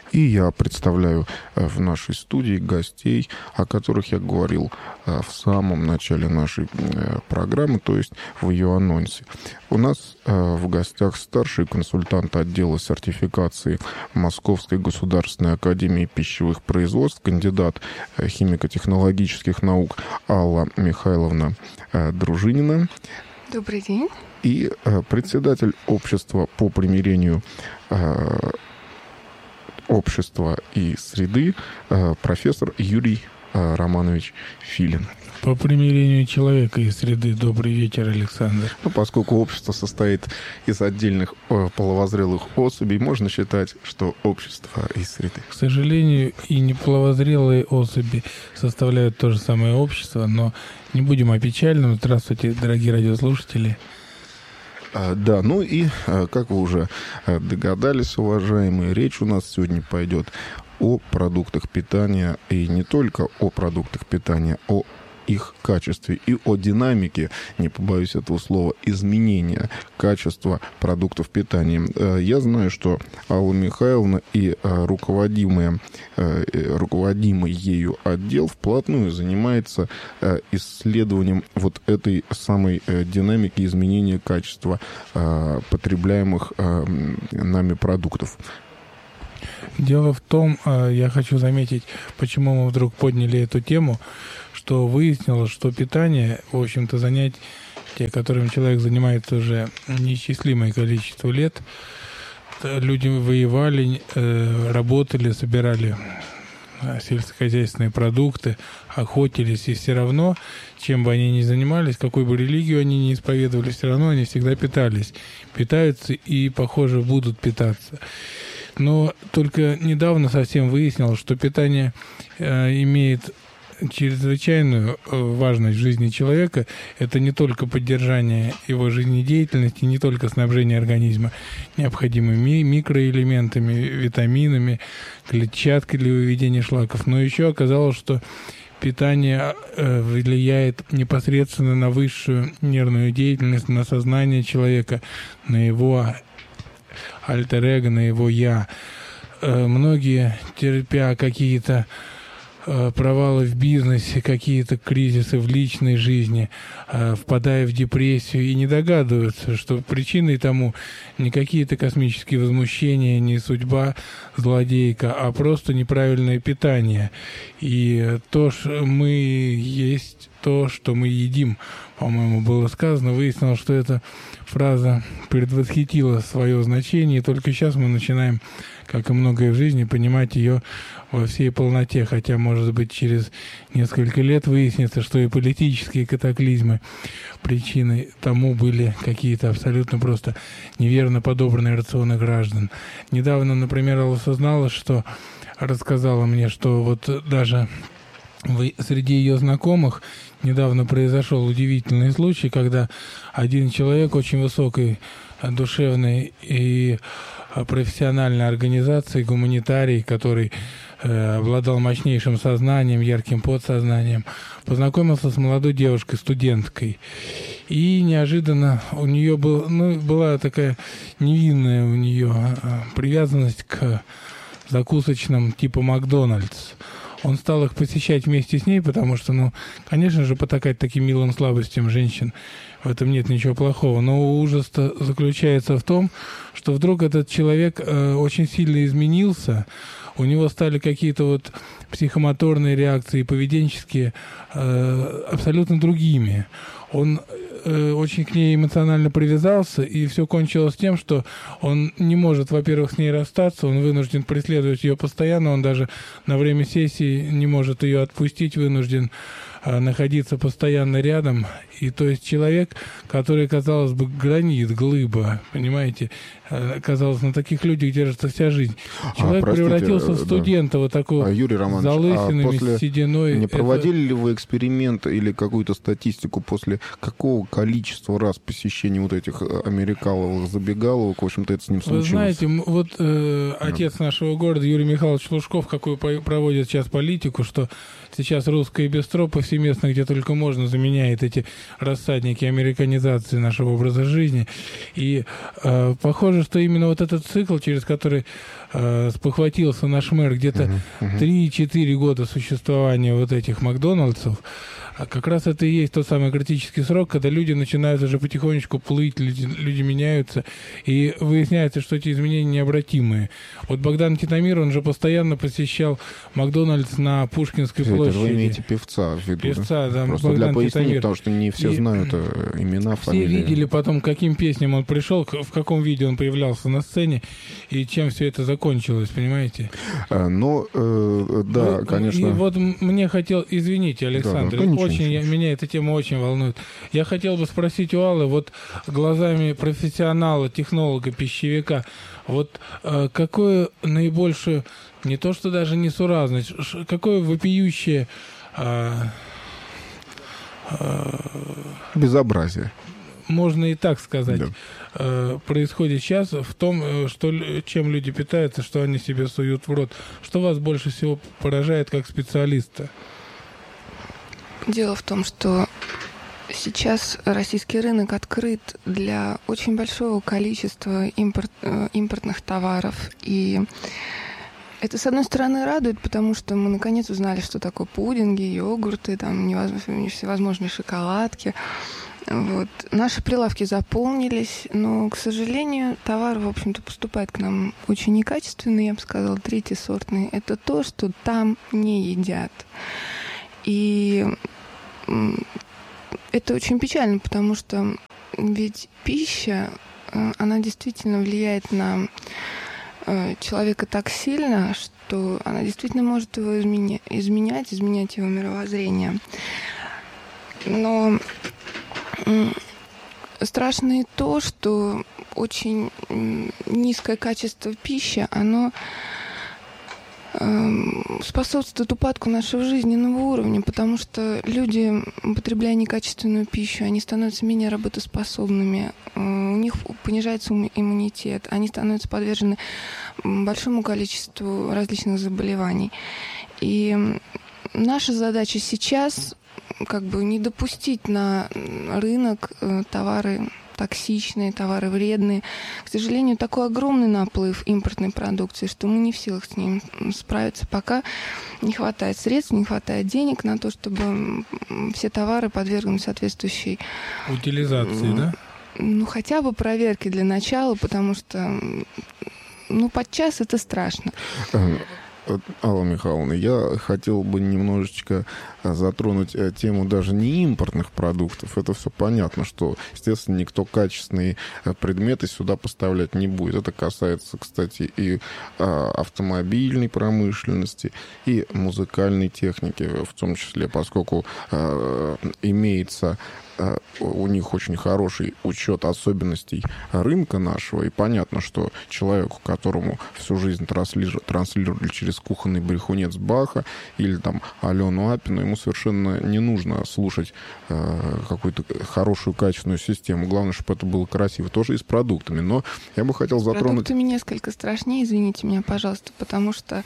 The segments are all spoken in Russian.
И я представляю в нашей студии гостей, о которых я говорил в самом начале нашей программы, то есть в ее анонсе. У нас в гостях старший консультант отдела сертификации Московской государственной академии пищевых производств, кандидат химико-технологических наук Алла Михайловна Дружинина. Добрый день. И председатель общества по примирению общества и среды профессор Юрий Романович Филин. По примирению человека и среды. Добрый вечер, Александр. Поскольку общество состоит из отдельных половозрелых особей, можно считать, что общество из среды. К сожалению, и неполовозрелые особи составляют то же самое общество, но не будем о печальном. Здравствуйте, дорогие радиослушатели. Да, ну и, как вы уже догадались, уважаемые, речь у нас сегодня пойдет о продуктах питания, и не только о продуктах питания, о их качестве и о динамике, не побоюсь этого слова, изменения качества продуктов питания. Я знаю, что Алла Михайловна и руководимый ею отдел вплотную занимается исследованием вот этой самой динамики изменения качества потребляемых нами продуктов. Дело в том, я хочу заметить, почему мы вдруг подняли эту тему, что выяснилось, что питание, в общем-то, занятие, которым человек занимается уже неисчислимое количество лет. Люди воевали, работали, собирали сельскохозяйственные продукты, охотились, и все равно, чем бы они ни занимались, какой бы религию они ни исповедовали, все равно они всегда питались, питаются и, похоже, будут питаться. Но только недавно совсем выяснилось, что питание имеет чрезвычайную важность в жизни человека. Это не только поддержание его жизнедеятельности, не только снабжение организма необходимыми микроэлементами, витаминами, клетчаткой для выведения шлаков, но еще оказалось, что питание влияет непосредственно на высшую нервную деятельность, на сознание человека, на его альтер-эго, на его «я». Многие, терпя какие-то провалы в бизнесе, какие-то кризисы в личной жизни, впадая в депрессию, и не догадываются, что причиной тому не какие-то космические возмущения, не судьба злодейка, а просто неправильное питание. И то, что мы есть, то, что мы едим, по-моему, было сказано, выяснилось, что эта фраза предвосхитила свое значение, и только сейчас мы начинаем, как и многое в жизни, понимать ее во всей полноте, хотя, может быть, через несколько лет выяснится, что и политические катаклизмы причиной тому были какие-то абсолютно просто неверно подобранные рационы граждан. Недавно, например, осознала, что рассказала мне, что вот даже среди ее знакомых недавно произошел удивительный случай, когда один человек очень высокой душевной и профессиональной организации, гуманитарий, который обладал мощнейшим сознанием, ярким подсознанием, познакомился с молодой девушкой, студенткой. И неожиданно у нее была такая невинная у нее привязанность к закусочным типа Макдональдс. Он стал их посещать вместе с ней, потому что, конечно же, потакать таким милым слабостям женщин, в этом нет ничего плохого. Но ужас заключается в том, что вдруг этот человек очень сильно изменился, у него стали какие-то психомоторные реакции, поведенческие, абсолютно другими. Он очень к ней эмоционально привязался, и все кончилось тем, что он не может, во-первых, с ней расстаться, он вынужден преследовать ее постоянно, он даже на время сессии не может ее отпустить, вынужден находиться постоянно рядом. И то есть человек, который, казалось бы, гранит, глыба, понимаете, казалось, на таких людях держится вся жизнь. Человек превратился в студента, вот такого, Юрий Романович, залысинами, с сединой. Не проводили ли вы эксперимент или какую-то статистику, после какого количества раз посещения вот этих америкаловых забегаловок, в общем-то, это с ним случилось? Вы знаете, отец нашего города, Юрий Михайлович Лужков, какую проводит сейчас политику, что сейчас русское бистро по повсеместно, где только можно, заменяет эти рассадники американизации нашего образа жизни. И похоже, что именно вот этот цикл, через который спохватился наш мэр, где-то 3-4 года существования вот этих Макдональдсов, как раз это и есть тот самый критический срок, когда люди начинают уже потихонечку плыть, люди меняются, и выясняется, что эти изменения необратимые. Вот Богдан Титомир, он же постоянно посещал Макдональдс на Пушкинской площади. Вы имеете певца в виду? Певца, да, просто Богдан для пояснения, Титомир. Потому что не все знают имена, фамилии. Все видели потом, к каким песням он пришел, в каком виде он появлялся на сцене, и чем все это закончилось, понимаете? Да, конечно. И вот мне извините, Александр, да, меня эта тема очень волнует. Я хотел бы спросить у Аллы, вот глазами профессионала, технолога, пищевика, вот какое наибольшее, не то что даже несуразность, какое вопиющее безобразие, можно и так сказать, да, происходит сейчас в том, чем люди питаются, что они себе суют в рот. Что вас больше всего поражает как специалиста? Дело в том, что сейчас российский рынок открыт для очень большого количества импортных товаров. И это, с одной стороны, радует, потому что мы наконец узнали, что такое пудинги, йогурты, там всевозможные шоколадки. Вот. Наши прилавки заполнились, но, к сожалению, товар, в общем-то, поступает к нам очень некачественный, я бы сказала, третьесортный. Это то, что там не едят. И это очень печально, потому что ведь пища, она действительно влияет на человека так сильно, что она действительно может его изменять его мировоззрение. Но страшно и то, что очень низкое качество пищи, оно способствует упадку нашего жизненного уровня, потому что люди, употребляя некачественную пищу, они становятся менее работоспособными, у них понижается иммунитет, они становятся подвержены большому количеству различных заболеваний. И наша задача сейчас не допустить на рынок товары токсичные, товары вредные. К сожалению, такой огромный наплыв импортной продукции, что мы не в силах с ним справиться. Пока не хватает средств, не хватает денег на то, чтобы все товары подвергнуть соответствующей утилизации, да? Хотя бы проверки для начала, потому что подчас это страшно. Алла Михайловна, я хотел бы немножечко затронуть тему даже не импортных продуктов. Это все понятно, что, естественно, никто качественные предметы сюда поставлять не будет. Это касается, кстати, и автомобильной промышленности, и музыкальной техники в том числе, поскольку имеется у них очень хороший учет особенностей рынка нашего, и понятно, что человеку, которому всю жизнь транслировали через кухонный брехунец Баха или там Алену Апину, ему совершенно не нужно слушать какую-то хорошую, качественную систему. Главное, чтобы это было красиво. Тоже и с продуктами. Но я бы хотел затронуть... С продуктами несколько страшнее, извините меня, пожалуйста, потому что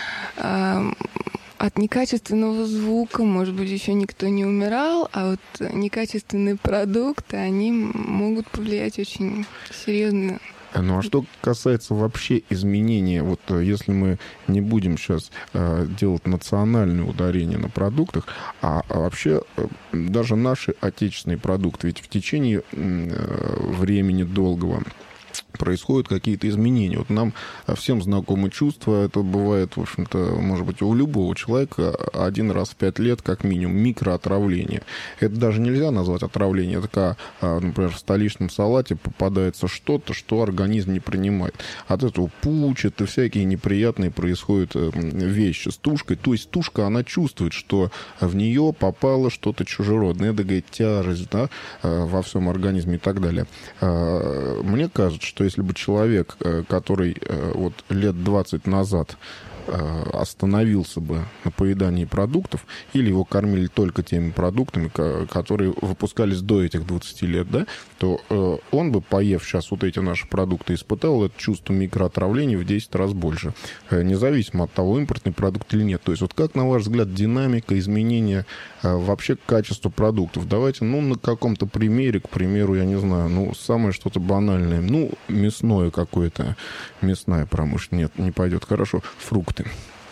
от некачественного звука, может быть, еще никто не умирал, а вот некачественные продукты, они могут повлиять очень серьезно. Ну а что касается вообще изменения, вот если мы не будем сейчас делать национальное ударение на продуктах, а вообще даже наши отечественные продукты, ведь в течение времени долгого происходят какие-то изменения. Вот нам всем знакомы чувства. Это бывает, в общем-то, может быть, у любого человека один раз в 5 лет, как минимум, микроотравление. Это даже нельзя назвать отравлением. Это как, например, в столичном салате попадается что-то, что организм не принимает. От этого пучат и всякие неприятные происходят вещи с тушкой. То есть тушка, она чувствует, что в нее попало что-то чужеродное. Это, говорит, тяжесть, да, во всем организме и так далее. Мне кажется, что если бы человек, который вот лет 20 назад остановился бы на поедании продуктов, или его кормили только теми продуктами, которые выпускались до этих 20 лет, да, то он бы, поев сейчас вот эти наши продукты, испытал это чувство микроотравления в 10 раз больше, независимо от того, импортный продукт или нет. То есть вот как, на ваш взгляд, динамика изменения вообще качества продуктов? Давайте, на каком-то примере, к примеру, я не знаю, самое что-то банальное, мясное какое-то, мясная промышленность, нет, не пойдет, хорошо, фрукты.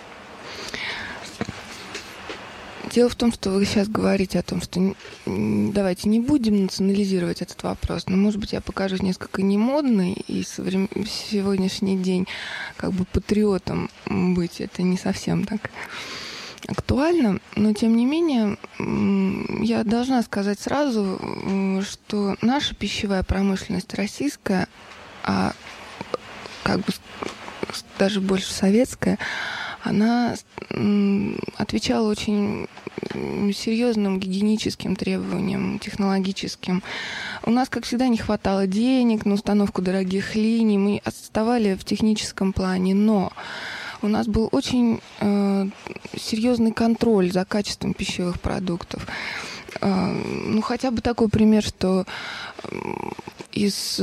Дело в том, что вы сейчас говорите о том, что давайте не будем национализировать этот вопрос, но, может быть, я покажусь несколько немодной, и в сегодняшний день как бы патриотом быть это не совсем так актуально, но, тем не менее, я должна сказать сразу, что наша пищевая промышленность российская, а как бы даже больше советская, она отвечала очень серьезным гигиеническим требованиям, технологическим. У нас, как всегда, не хватало денег на установку дорогих линий, мы отставали в техническом плане, но у нас был очень серьезный контроль за качеством пищевых продуктов. Хотя бы такой пример, что из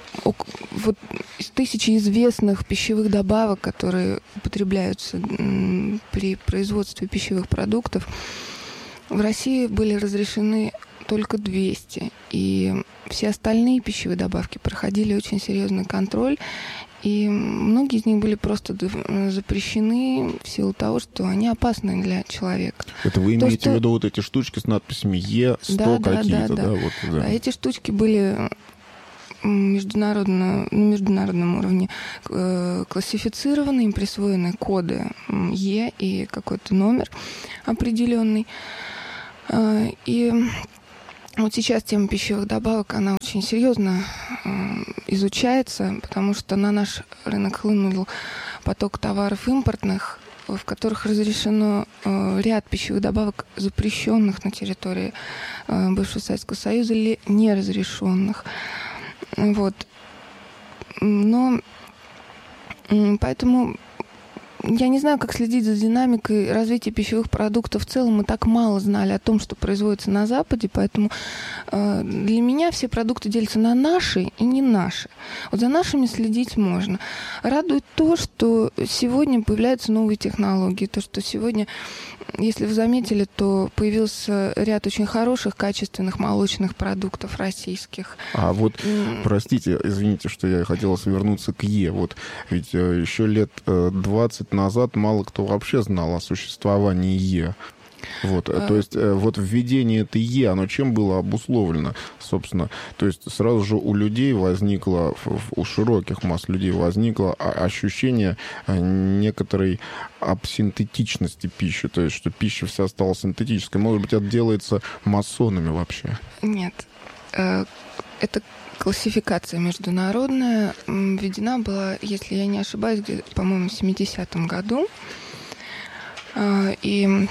тысячи известных пищевых добавок, которые употребляются при производстве пищевых продуктов, в России были разрешены только 200. И все остальные пищевые добавки проходили очень серьезный контроль. И многие из них были просто запрещены в силу того, что они опасны для человека. Это вы имеете в виду вот эти штучки с надписями Е100 какие-то, да? Вот, да. Эти штучки были на международном уровне классифицированы, им присвоены коды Е и какой-то номер определенный. И вот сейчас тема пищевых добавок, она очень серьезно изучается, потому что на наш рынок хлынул поток товаров импортных, в которых разрешено ряд пищевых добавок, запрещенных на территории бывшего Советского Союза или неразрешенных. Вот. Но поэтому я не знаю, как следить за динамикой развития пищевых продуктов в целом. Мы так мало знали о том, что производится на Западе, поэтому для меня все продукты делятся на наши и не наши. Вот за нашими следить можно. Радует то, что сегодня появляются новые технологии, то, что сегодня, если вы заметили, то появился ряд очень хороших, качественных молочных продуктов российских. А вот, простите, извините, что я хотела вернуться к Е. Вот ведь еще лет 20 назад мало кто вообще знал о существовании Е. Вот, то есть вот введение этой Е, оно чем было обусловлено, собственно? То есть сразу же у людей возникло, у широких масс людей возникло ощущение некоторой абсинтетичности пищи, то есть что пища вся стала синтетической. Может быть, это делается масонами вообще? Нет. Это классификация международная введена была, если я не ошибаюсь, по-моему, в 70-м году. И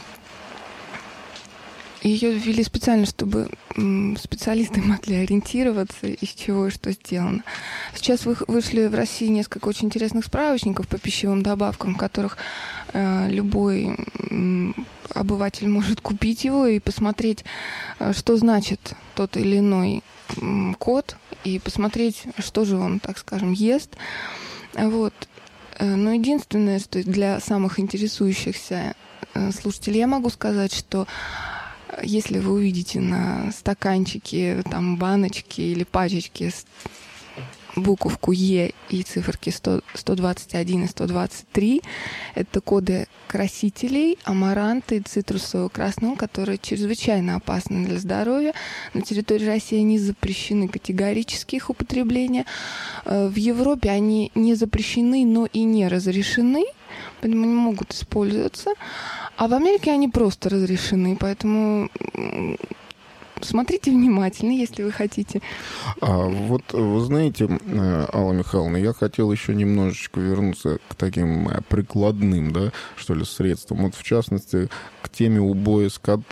ее ввели специально, чтобы специалисты могли ориентироваться, из чего и что сделано. Сейчас вышли в России несколько очень интересных справочников по пищевым добавкам, в которых любой обыватель может купить его и посмотреть, что значит тот или иной код, и посмотреть, что же он, так скажем, ест. Вот. Но единственное, что для самых интересующихся слушателей я могу сказать, что если вы увидите на стаканчике, там, баночки или пачечки буковку Е и циферки 121 и 123, это коды красителей, амаранта и цитрусового красного, которые чрезвычайно опасны для здоровья. На территории России они запрещены категорически, их употребление. В Европе они не запрещены, но и не разрешены, поэтому не могут использоваться. А в Америке они просто разрешены, поэтому смотрите внимательно, если вы хотите. Вот вы знаете, Алла Михайловна, я хотел еще немножечко вернуться к таким прикладным, да, что ли, средствам. Вот в частности, к теме убоя скота.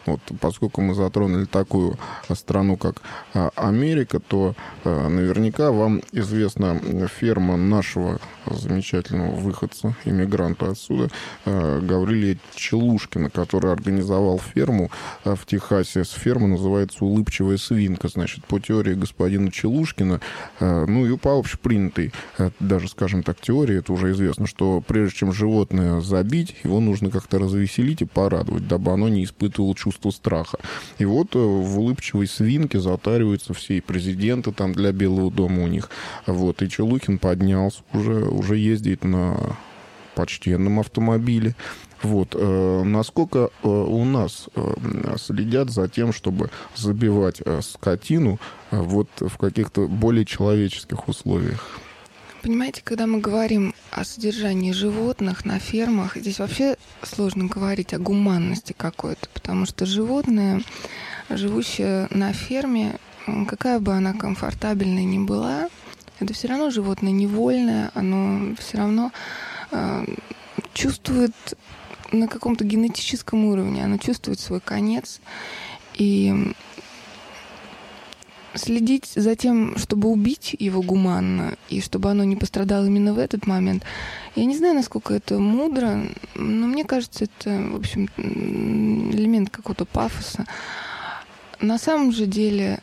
Вот, поскольку мы затронули такую страну, как Америка, то наверняка вам известна ферма нашего замечательного выходца, иммигранта отсюда, Гаврилия Челушкина, который организовал ферму в Техасе. Ферма называется «Улыбчивая свинка». Значит, по теории господина Челушкина, ну и по общепринятой, даже, скажем так, теории, это уже известно, что прежде чем животное забить, его нужно как-то развеселить и порадовать, дабы оно не испытывало чувство страха. И вот в «Улыбчивой свинке» затариваются все и президенты там для Белого дома у них. Вот, и Челухин поднялся, уже ездит на почтенном автомобиле. Вот. Насколько у нас следят за тем, чтобы забивать скотину вот в каких-то более человеческих условиях? Понимаете, когда мы говорим о содержании животных на фермах, здесь вообще сложно говорить о гуманности какой-то, потому что животное, живущее на ферме, какая бы она комфортабельной ни была, это все равно животное невольное, оно все равно чувствует на каком-то генетическом уровне, оно чувствует свой конец. И следить за тем, чтобы убить его гуманно, и чтобы оно не пострадало именно в этот момент, я не знаю, насколько это мудро, но мне кажется, это, в общем, элемент какого-то пафоса. На самом же деле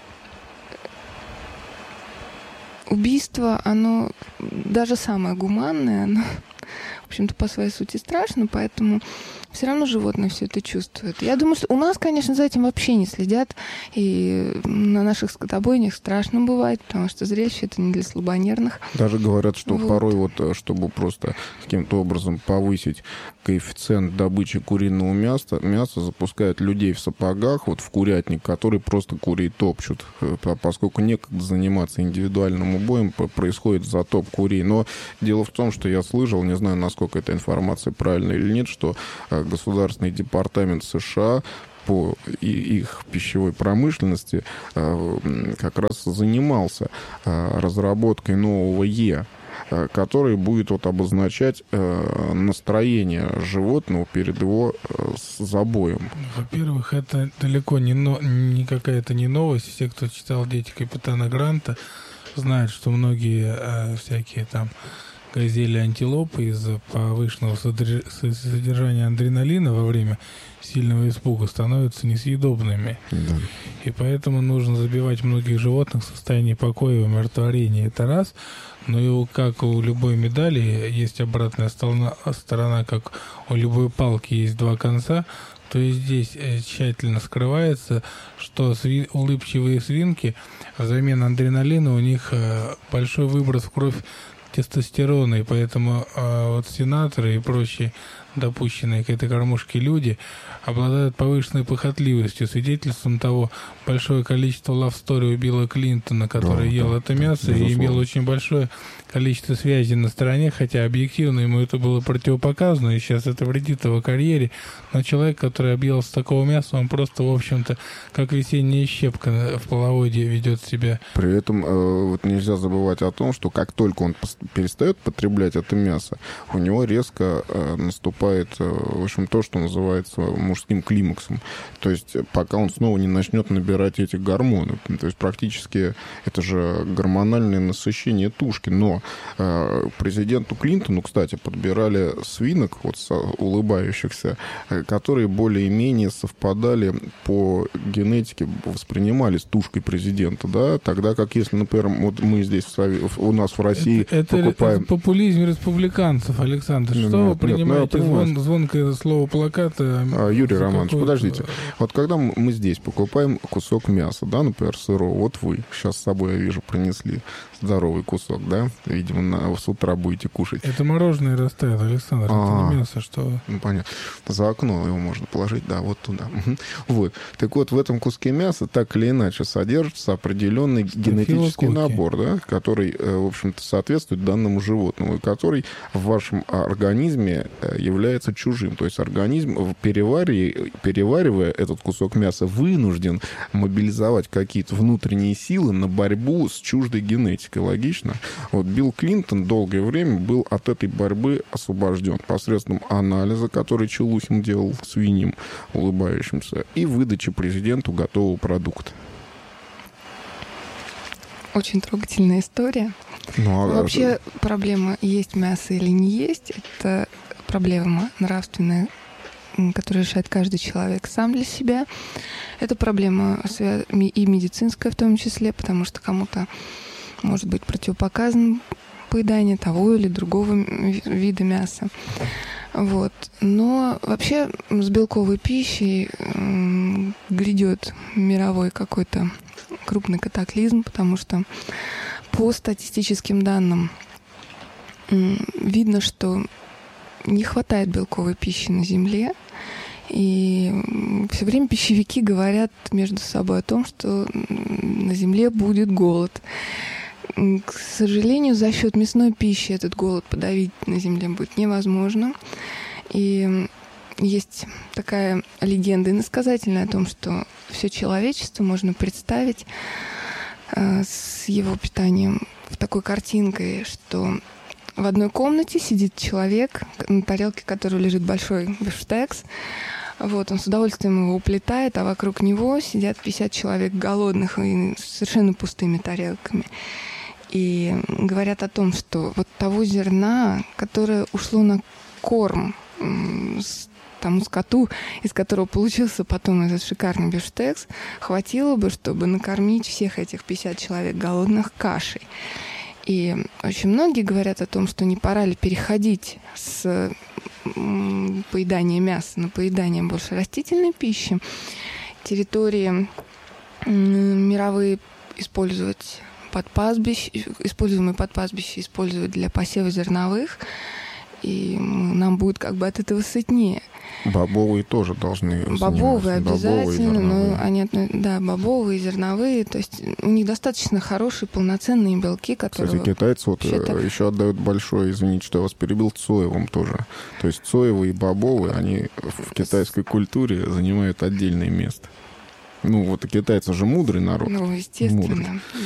убийство, оно даже самое гуманное, оно, в общем-то, по своей сути страшно, поэтому все равно животное все это чувствует. Я думаю, что у нас, конечно, за этим вообще не следят, и на наших скотобойнях страшно бывает, потому что зрелище это не для слабонервных. Даже говорят, что порой вот, чтобы просто каким-то образом повысить коэффициент добычи куриного мяса запускают людей в сапогах, вот в курятник, которые просто курей топчут, поскольку некогда заниматься индивидуальным убоем, происходит затоп курей. Но дело в том, что я слышал, не знаю, насколько эта информация правильная или нет, что Государственный департамент США по их пищевой промышленности как раз занимался разработкой нового который будет вот обозначать настроение животного перед его забоем. Во-первых, это далеко не какая-то не новость. Все, кто читал «Дети капитана Гранта», знают, что многие всякие там газели, антилопы из-за повышенного содержания адреналина во время сильного испуга становятся несъедобными. Да. И поэтому нужно забивать многих животных в состоянии покоя и умиротворения. Это раз. Но и как у любой медали есть обратная сторона, как у любой палки есть два конца, то и здесь тщательно скрывается, что улыбчивые свинки взамен адреналина у них большой выброс в кровь тестостерона, и поэтому вот сенаторы и прочие допущенные к этой кормушке люди обладают повышенной похотливостью. Свидетельством того большое количество лав-стори у Билла Клинтона, который ел это мясо и имел очень большое количество связей на стороне, хотя объективно ему это было противопоказано, и сейчас это вредит его карьере. Но человек, который объелся такого мяса, он просто, в общем-то, как весенняя щепка в половодье ведет себя. При этом вот нельзя забывать о том, что как только он перестает потреблять это мясо, у него резко наступает, в общем, то, что называется мужским климаксом. То есть пока он снова не начнет набирать эти гормоны. То есть практически это же гормональное насыщение тушки. Но президенту Клинтону, кстати, подбирали свинок, вот улыбающихся, которые более-менее совпадали по генетике, воспринимались тушкой президента, да, тогда как если, например, вот мы здесь у нас в России покупаем... Это популизм республиканцев, Александр. Что вы принимаете звонкое слово плаката? Юрий Романович, подождите. Вот когда мы здесь покупаем кусок мяса, да, например, сырого, вот вы сейчас с собой, я вижу, принесли здоровый кусок, да, видимо, с утра будете кушать. Это мороженое растаяло, Александр, это не мясо, что... Ну, понятно. За окно его можно положить, да, вот туда. Вот. Так вот, в этом куске мяса так или иначе содержится определенный генетический набор, да, который, в общем-то, соответствует принадлежит данному животному, и который в вашем организме является чужим. То есть организм, переваривая этот кусок мяса, вынужден мобилизовать какие-то внутренние силы на борьбу с чуждой генетикой. Логично? Вот Билл Клинтон долгое время был от этой борьбы освобожден посредством анализа, который Челухин делал свиньям улыбающимся, и выдачи президенту готового продукта. Очень трогательная история. Вообще проблема, есть мясо или не есть, это проблема нравственная, которую решает каждый человек сам для себя. Это проблема и медицинская в том числе, потому что кому-то может быть противопоказано поедание того или другого вида мяса. Вот. Но вообще с белковой пищей грядет мировой какой-то крупный катаклизм, потому что по статистическим данным видно, что не хватает белковой пищи на Земле, и все время пищевики говорят между собой о том, что на Земле будет голод. К сожалению, за счет мясной пищи этот голод подавить на Земле будет невозможно. И есть такая легенда иносказательная о том, что все человечество можно представить с его питанием в такой картинкой, что в одной комнате сидит человек, на тарелке которого лежит большой бифштекс. Вот, он с удовольствием его уплетает, а вокруг него сидят 50 человек голодных и с совершенно пустыми тарелками. И говорят о том, что вот того зерна, которое ушло на корм тому скоту, из которого получился потом этот шикарный бифштекс, хватило бы, чтобы накормить всех этих 50 человек голодных кашей. И очень многие говорят о том, что не пора ли переходить с поедания мяса на поедание больше растительной пищи, территории мировые использовать используемые под пастбище использовать для посева зерновых, и нам будет как бы от этого сытнее. Бобовые тоже должны Бобовые обязательно, бобовые, бобовые, зерновые, то есть у них достаточно хорошие полноценные белки, которые... Кстати, китайцы еще отдают большое, извините, что я вас перебил, соевым тоже. То есть соевые и бобовые, они в китайской культуре занимают отдельное место. Ну, вот и китайцы же мудрый народ. Ну, естественно. Мудрый.